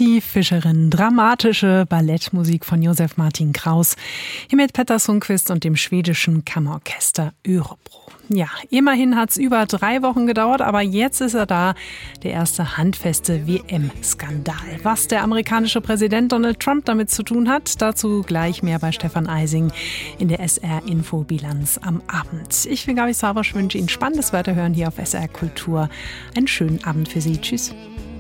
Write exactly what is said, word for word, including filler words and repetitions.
Die Fischerin, dramatische Ballettmusik von Josef Martin Kraus, hier mit Petter Sundqvist und dem schwedischen Kammerorchester Örebro. Ja, immerhin hat es über drei Wochen gedauert, aber jetzt ist er da, der erste handfeste W M-Skandal. Was der amerikanische Präsident Donald Trump damit zu tun hat, dazu gleich mehr bei Stefan Eising in der S R-Info-Bilanz am Abend. Ich bin Gabi Sawasch, wünsche Ihnen spannendes Weiterhören hier auf S R Kultur. Einen schönen Abend für Sie. Tschüss.